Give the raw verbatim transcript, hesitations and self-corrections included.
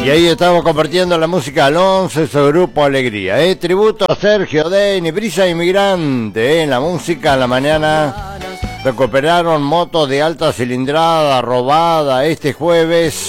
Y ahí estamos compartiendo la música Alonso, su grupo Alegría, ¿eh? Tributo a Sergio Deni, Brisa Inmigrante, ¿eh? En la música, en la mañana recuperaron motos de alta cilindrada robada este jueves